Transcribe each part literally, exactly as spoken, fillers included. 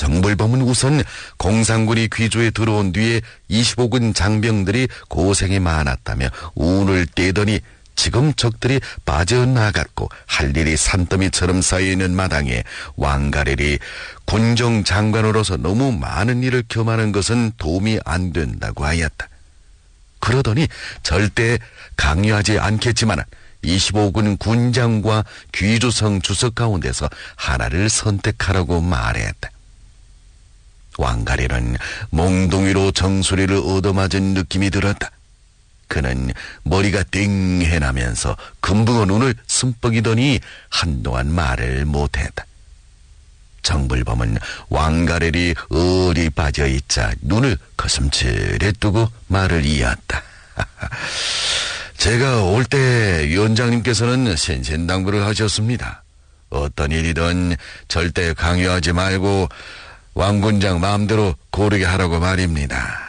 정불범은 우선 공산군이 귀조에 들어온 뒤에 이십오 군 장병들이 고생이 많았다며 운을 떼더니 지금 적들이 빠져나갔고 할 일이 산더미처럼 쌓여있는 마당에 왕가렐이 군정 장관으로서 너무 많은 일을 겸하는 것은 도움이 안 된다고 하였다. 그러더니 절대 강요하지 않겠지만 이십오 군 군장과 귀주성 주석 가운데서 하나를 선택하라고 말했다. 왕가렐은 몽둥이로 정수리를 얻어맞은 느낌이 들었다. 그는 머리가 띵해나면서 금붕어 눈을 숨뻑이더니 한동안 말을 못했다. 정불범은 왕가렐이 얼이 빠져있자 눈을 거슴츠레 뜨고 말을 이었다. 제가 올 때 위원장님께서는 신신당부를 하셨습니다. 어떤 일이든 절대 강요하지 말고 왕군장 마음대로 고르게 하라고 말입니다.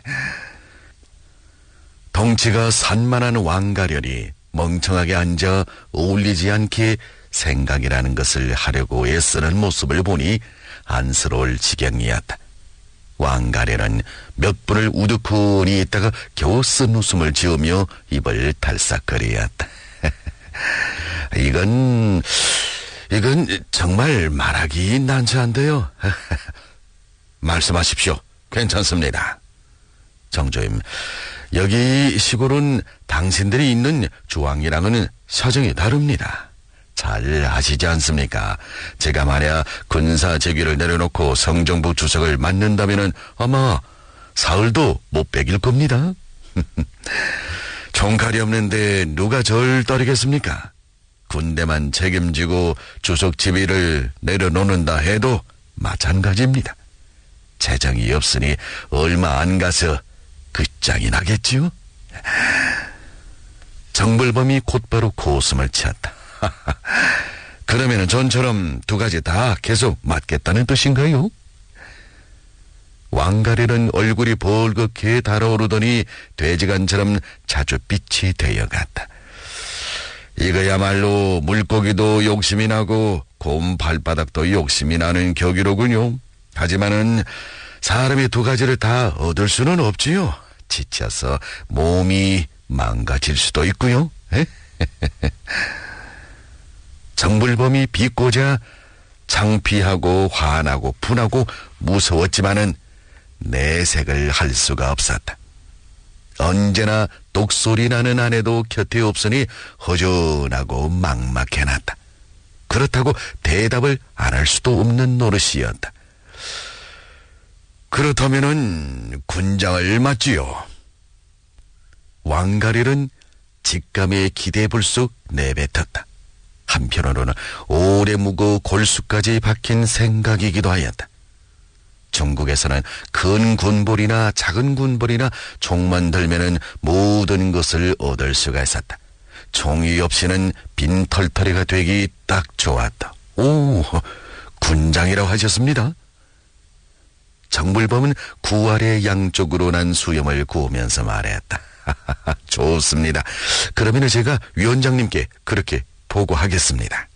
덩치가 산만한 왕가렐이 멍청하게 앉아 어울리지 않게 생각이라는 것을 하려고 애쓰는 모습을 보니 안쓰러울 지경이었다. 왕가렐은 몇 분을 우두커니 있다가 겨우 쓴 웃음을 지으며 입을 달싹거리었다. 이건 이건 정말 말하기 난처한데요. 말씀하십시오. 괜찮습니다. 정조임, 여기 시골은 당신들이 있는 주왕이랑은 사정이 다릅니다. 잘 아시지 않습니까? 제가 만약 군사 제귀를 내려놓고 성정부 주석을 맡는다면은 아마 사흘도 못 빼길 겁니다. 총칼이 없는데 누가 절 따르겠습니까? 군대만 책임지고 주석 지위를 내려놓는다 해도 마찬가지입니다. 재정이 없으니 얼마 안 가서 끝장이 나겠지요? 정불범이 곧바로 고웃음을 치었다. 그러면은 전처럼 두 가지 다 계속 맡겠다는 뜻인가요? 왕가렐은 얼굴이 벌겋게 달아오르더니 돼지간처럼 자줏빛이 되어갔다. 이거야말로 물고기도 욕심이 나고 곰 발바닥도 욕심이 나는 격이로군요. 하지만은 사람이 두 가지를 다 얻을 수는 없지요. 지쳐서 몸이 망가질 수도 있고요. 정불범이 비꼬자 창피하고 화나고 분하고 무서웠지만은 내색을 할 수가 없었다. 언제나 독소리 나는 아내도 곁에 없으니 허전하고 막막해놨다. 그렇다고 대답을 안 할 수도 없는 노릇이었다. 그렇다면은 군장을 맡지요. 왕가렐은 직감에 기대불쑥 내뱉었다. 한편으로는 오래 묵어 골수까지 박힌 생각이기도 하였다. 중국에서는 큰 군벌이나 작은 군벌이나 총만 들면은 모든 것을 얻을 수가 있었다. 총이 없이는 빈털터리가 되기 딱 좋았다. 오, 군장이라고 하셨습니다. 정불범은 구알의 양쪽으로 난 수염을 구우면서 말했다. 좋습니다. 그러면 제가 위원장님께 그렇게 보고하겠습니다.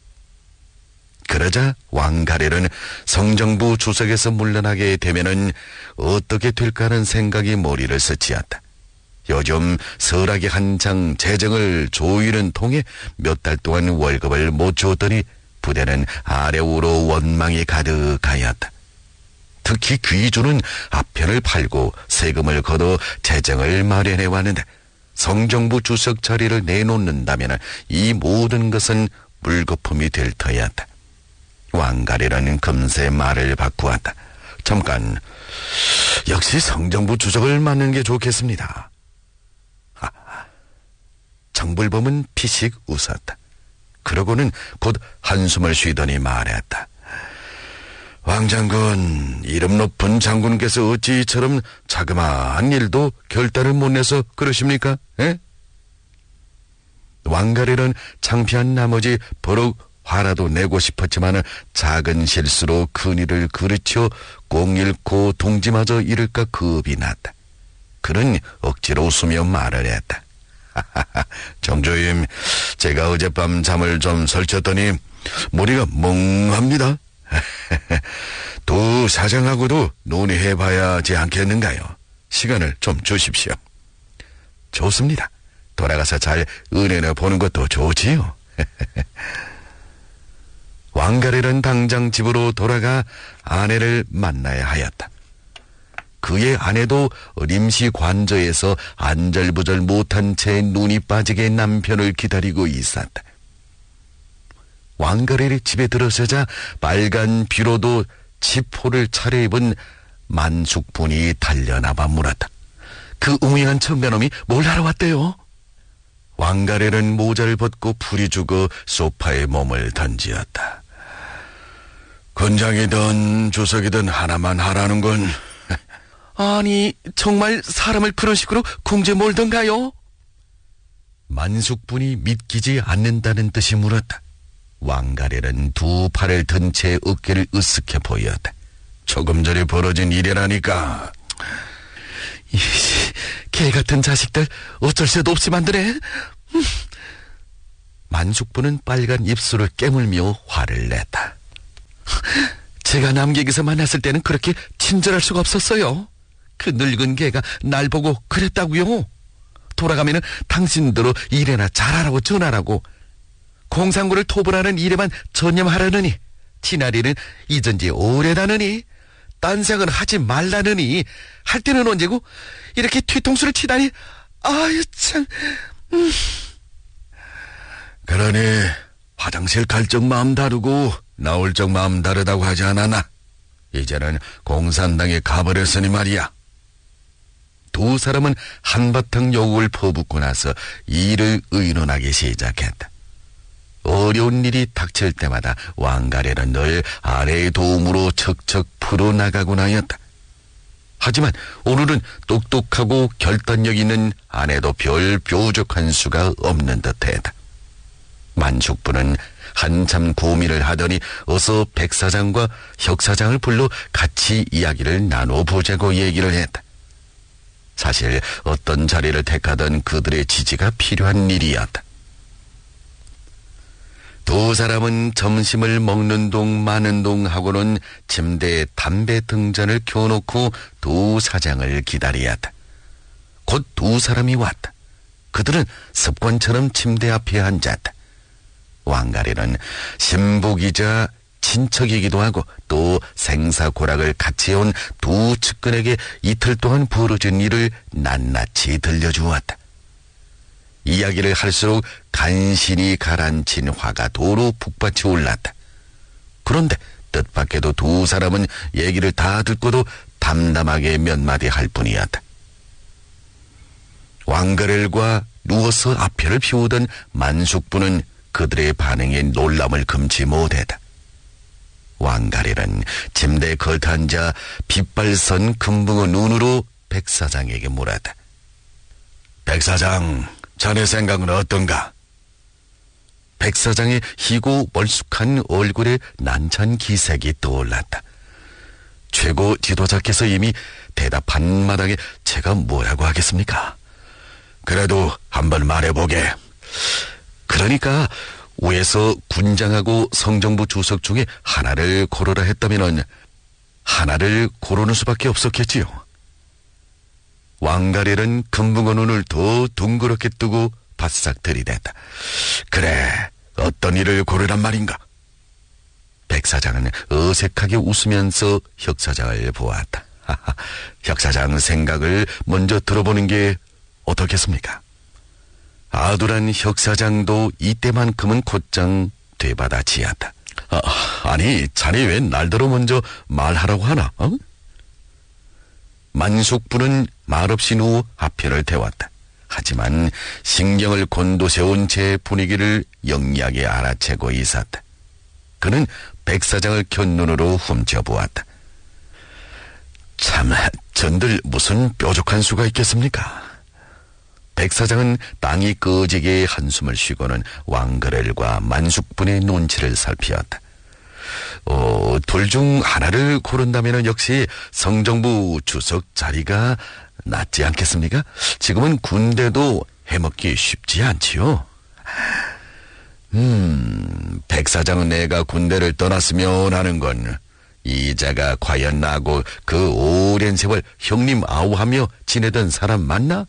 그러자 왕가렐은 성정부 주석에서 물러나게 되면은 어떻게 될까 하는 생각이 머리를 스치었다. 요즘 설악이 한창 재정을 조이는 통에 몇 달 동안 월급을 못 줬더니 부대는 아래우로 원망이 가득하였다. 특히 귀주는 앞편을 팔고 세금을 걷어 재정을 마련해 왔는데 성정부 주석 자리를 내놓는다면 이 모든 것은 물거품이 될 터였다. 왕가렐은 금세 말을 바꾸었다. 잠깐, 역시 성정부 주석을 맡는 게 좋겠습니다. 아, 정불범은 피식 웃었다. 그러고는 곧 한숨을 쉬더니 말했다. 왕장군, 이름 높은 장군께서 어찌 이처럼 자그마한 일도 결단을 못 내서 그러십니까? 에? 왕가렐은 창피한 나머지 버럭 화라도 내고 싶었지만 작은 실수로 큰일을 그르쳐 꼭 잃고 동지마저 잃을까 겁이 났다. 그는 억지로 웃으며 말을 했다. 정조임, 제가 어젯밤 잠을 좀 설쳤더니 머리가 멍합니다. 두 두 사장하고도 논의해봐야 하지 않겠는가요? 시간을 좀 주십시오. 좋습니다. 돌아가서 잘 은혜나 보는 것도 좋지요. 왕가렐은 당장 집으로 돌아가 아내를 만나야 하였다. 그의 아내도 임시 관저에서 안절부절 못한 채 눈이 빠지게 남편을 기다리고 있었다. 왕가렐이 집에 들어서자 빨간 비로도 지포를 차려입은 만숙분이 달려나와 물었다. 그 우매한 청가놈이 뭘 하러 왔대요? 왕가렐은 모자를 벗고 풀이 죽어 소파에 몸을 던지었다. 군장이든 주석이든 하나만 하라는 건... 아니, 정말 사람을 그런 식으로 궁지에 몰던가요? 만숙분이 믿기지 않는다는 듯이 물었다. 왕가렐은 두 팔을 든 채 어깨를 으쓱해 보였다. 조금 전에 벌어진 일이라니까. 이씨, 개같은 자식들 어쩔 새도 없이 만드네. 음. 만숙부는 빨간 입술을 깨물며 화를 냈다. 제가 남객에서 만났을 때는 그렇게 친절할 수가 없었어요. 그 늙은 개가 날 보고 그랬다고요. 돌아가면은 당신들로 일이나 잘하라고 전하라고. 공상구를 토벌하는 일에만 전념하라느니, 티나리는 잊은 지 오래다느니, 딴 생각은 하지 말라느니, 할 때는 언제고 이렇게 뒤통수를 치다니. 아유 참. 음. 그러니 화장실 갈 적 마음 다르고 나올 적 마음 다르다고 하지 않았나? 이제는 공산당에 가버렸으니 말이야. 두 사람은 한바탕 욕을 퍼붓고 나서 일을 의논하기 시작했다. 어려운 일이 닥칠 때마다 왕가렐은 늘 아내의 도움으로 척척 풀어나가곤 하였다. 하지만 오늘은 똑똑하고 결단력 있는 아내도 별 뾰족한 수가 없는 듯했다. 만숙부는 한참 고민을 하더니 어서 백사장과 혁사장을 불러 같이 이야기를 나눠보자고 얘기를 했다. 사실 어떤 자리를 택하던 그들의 지지가 필요한 일이었다. 두 사람은 점심을 먹는 동 마는 동 하고는 침대에 담배 등잔을 켜놓고 두 사장을 기다리었다. 곧 두 사람이 왔다. 그들은 습관처럼 침대 앞에 앉았다. 왕가렐은 신복이자 친척이기도 하고 또 생사고락을 같이 온 두 측근에게 이틀 동안 벌어진 일을 낱낱이 들려주었다. 이야기를 할수록 간신히 가라앉힌 화가 도로 북받쳐 올랐다. 그런데 뜻밖에도 두 사람은 얘기를 다 듣고도 담담하게 몇 마디 할 뿐이었다. 왕가렐과 누워서 아편을 피우던 만숙부는 그들의 반응에 놀람을 금치 못했다. 왕가렐은 침대에 걸터앉아 빗발선 금붕어 눈으로 백사장에게 물었다. 백사장, 자네 생각은 어떤가? 백사장의 희고 멀쑥한 얼굴에 난처한 기색이 떠올랐다. 최고 지도자께서 이미 대답한 마당에 제가 뭐라고 하겠습니까? 그래도 한번 말해보게. 그러니까 위에서 군장하고 성정부 주석 중에 하나를 고르라 했다면 하나를 고르는 수밖에 없었겠지요. 왕가렐은 금붕어 눈을 더 둥그렇게 뜨고 바싹 들이댔다. 그래, 어떤 일을 고르란 말인가? 백사장은 어색하게 웃으면서 혁사장을 보았다. 혁사장 생각을 먼저 들어보는 게 어떻겠습니까? 아두란 혁사장도 이때만큼은 곧장 되받아치었다. 아, 아니, 자네 왜 날더러 먼저 말하라고 하나? 어? 만숙부는 말없이 누워 앞편을 태웠다. 하지만 신경을 곤두세운 제 분위기를 영리하게 알아채고 있었다. 그는 백사장을 곁눈으로 훔쳐보았다. 참, 전들 무슨 뾰족한 수가 있겠습니까? 백사장은 땅이 꺼지게 한숨을 쉬고는 왕가렐과 만숙분의 눈치를 살피었다. 어, 둘 중 하나를 고른다면 역시 성정부 주석 자리가 낫지 않겠습니까? 지금은 군대도 해먹기 쉽지 않지요. 음, 백사장은 내가 군대를 떠났으면 하는 건 이자가 과연 나하고 그 오랜 세월 형님 아우하며 지내던 사람 맞나?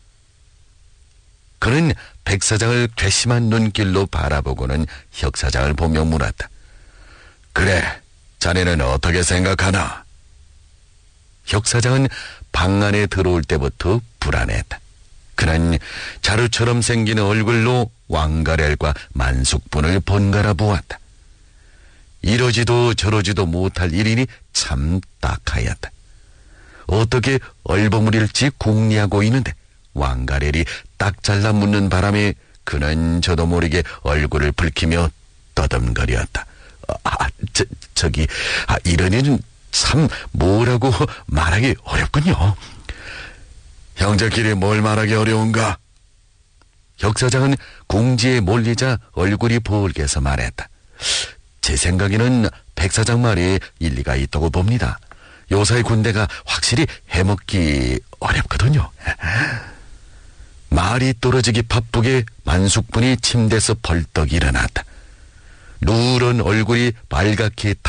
그는 백 사장을 괘씸한 눈길로 바라보고는 혁 사장을 보며 물었다. 그래, 자네는 어떻게 생각하나? 혁 사장은 방 안에 들어올 때부터 불안했다. 그는 자루처럼 생긴 얼굴로 왕가렐과 만숙분을 번갈아 보았다. 이러지도 저러지도 못할 일이니 참 딱하였다. 어떻게 얼버무릴지 궁리하고 있는데 왕가렐이 딱 잘라 묻는 바람에 그는 저도 모르게 얼굴을 붉히며 떠듬거렸다. 아, 저, 저기, 아, 이런 일은 참 뭐라고 말하기 어렵군요. 형제끼리 뭘 말하기 어려운가? 혁 사장은 궁지에 몰리자 얼굴이 붉게서 말했다. 제 생각에는 백 사장 말이 일리가 있다고 봅니다. 요사이 군대가 확실히 해먹기 어렵거든요. 말이 떨어지기 바쁘게 만숙분이 침대에서 벌떡 일어났다. 누런 얼굴이 빨갛게